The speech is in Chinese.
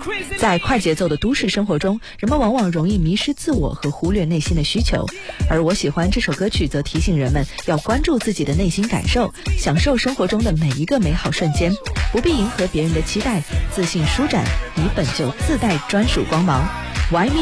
在快节奏的都市生活中，人们往往容易迷失自我和忽略内心的需求，而我喜欢这首歌曲则提醒人们要关注自己的内心感受，享受生活中的每一个美好瞬间，不必迎合别人的期待，自信舒展，你本就自带专属光芒。Why Me